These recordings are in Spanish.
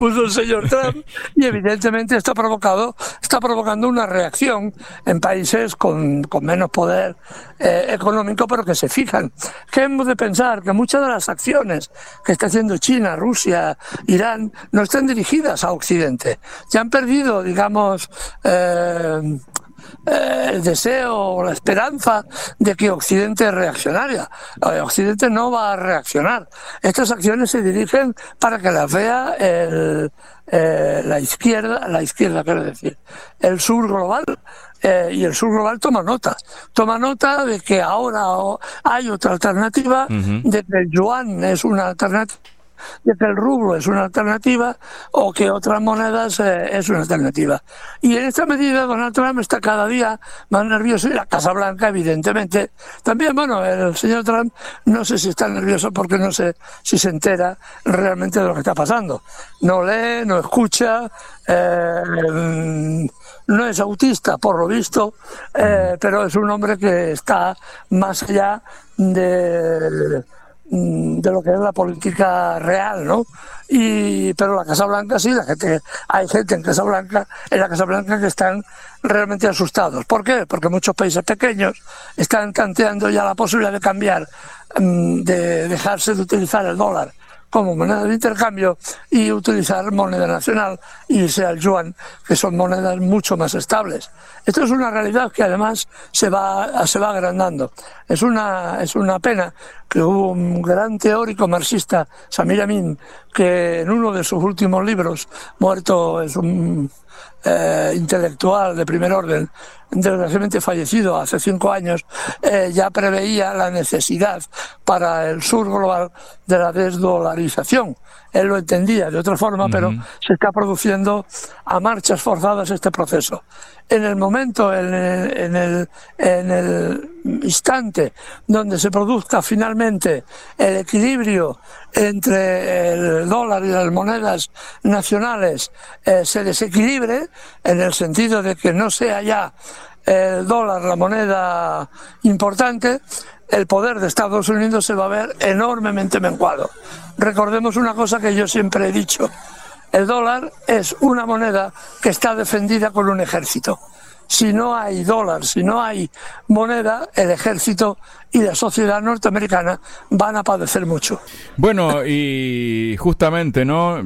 puso el señor Trump, y evidentemente está provocando una reacción en países con menos poder económico, pero que se fijan. Que hemos de pensar que muchas de las acciones que está haciendo China, Rusia, Irán, no están dirigidas a Occidente. Ya han perdido, digamos, el deseo o la esperanza de que Occidente reaccionara. Occidente no va a reaccionar. Estas acciones se dirigen para que las vea la izquierda quiero decir, el sur global. Y el sur global toma nota de que ahora hay otra alternativa, de que el yuan es una alternativa, de que el rublo es una alternativa, o que otras monedas es una alternativa. Y en esta medida Donald Trump está cada día más nervioso, y la Casa Blanca, evidentemente, también. Bueno, el señor Trump no sé si está nervioso porque no sé si se entera realmente de lo que está pasando. No lee, no escucha, no es autista, por lo visto, pero es un hombre que está más allá de lo que es la política real, ¿no? Pero la Casa Blanca sí, hay gente en la Casa Blanca que están realmente asustados. ¿Por qué? Porque muchos países pequeños están tanteando ya la posibilidad de cambiar, de dejarse de utilizar el dólar como moneda de intercambio y utilizar moneda nacional, y sea el yuan, que son monedas mucho más estables. Esto es una realidad que además se va agrandando. Es una pena que hubo un gran teórico marxista, Samir Amin, que en uno de sus últimos libros, muerto, es un intelectual de primer orden, desgraciadamente fallecido hace 5 años, ya preveía la necesidad para el sur global de la desdolarización. Él lo entendía de otra forma, pero se está produciendo a marchas forzadas este proceso. En el momento, en el instante donde se produzca finalmente el equilibrio entre el dólar y las monedas nacionales, se desequilibre, en el sentido de que no sea ya el dólar la moneda importante, el poder de Estados Unidos se va a ver enormemente menguado. Recordemos una cosa que yo siempre he dicho: el dólar es una moneda que está defendida con un ejército. Si no hay dólar, si no hay moneda, el ejército y la sociedad norteamericana van a padecer mucho. Bueno, y justamente, ¿no?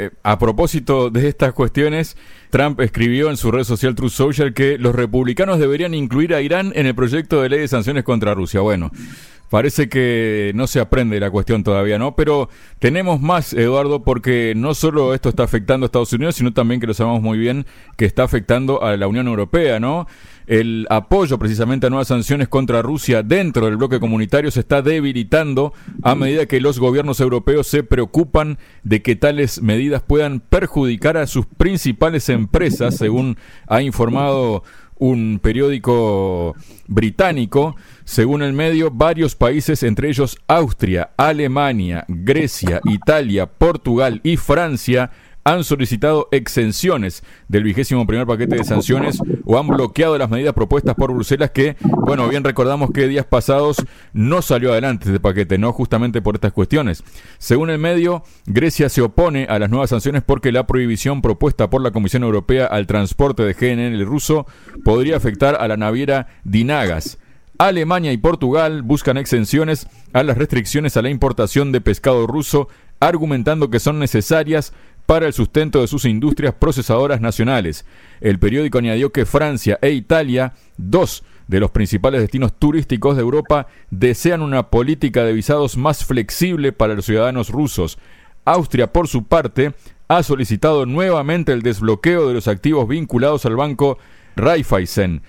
A propósito de estas cuestiones, Trump escribió en su red social Truth Social que los republicanos deberían incluir a Irán en el proyecto de ley de sanciones contra Rusia. Bueno, parece que no se aprende la cuestión todavía, ¿no? Pero tenemos más, Eduardo, porque no solo esto está afectando a Estados Unidos, sino también, que lo sabemos muy bien, que está afectando a la Unión Europea, ¿no? El apoyo precisamente a nuevas sanciones contra Rusia dentro del bloque comunitario se está debilitando a medida que los gobiernos europeos se preocupan de que tales medidas puedan perjudicar a sus principales empresas, según ha informado un periódico británico. Según el medio, varios países, entre ellos Austria, Alemania, Grecia, Italia, Portugal y Francia, han solicitado exenciones del 21º paquete de sanciones o han bloqueado las medidas propuestas por Bruselas, que, bueno, bien recordamos que días pasados no salió adelante este paquete, ¿no? Justamente por estas cuestiones. Según el medio, Grecia se opone a las nuevas sanciones porque la prohibición propuesta por la Comisión Europea al transporte de GNL ruso podría afectar a la naviera Dinagas. Alemania y Portugal buscan exenciones a las restricciones a la importación de pescado ruso, argumentando que son necesarias para el sustento de sus industrias procesadoras nacionales. El periódico añadió que Francia e Italia, dos de los principales destinos turísticos de Europa, desean una política de visados más flexible para los ciudadanos rusos. Austria, por su parte, ha solicitado nuevamente el desbloqueo de los activos vinculados al banco Raiffeisen.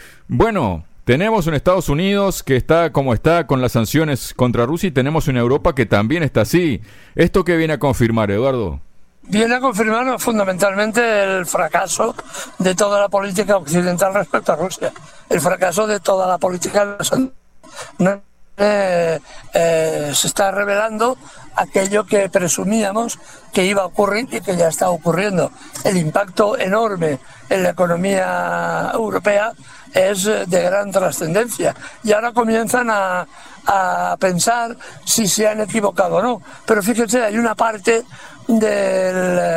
Bueno, tenemos un Estados Unidos que está como está con las sanciones contra Rusia, y tenemos una Europa que también está así. ¿Esto qué viene a confirmar, Eduardo? Viene a confirmar fundamentalmente el fracaso de toda la política occidental respecto a Rusia, el fracaso de toda la política se está revelando aquello que presumíamos que iba a ocurrir y que ya está ocurriendo. El impacto enorme en la economía europea es de gran trascendencia, y ahora comienzan a pensar si se han equivocado o no. Pero fíjense, hay una parte del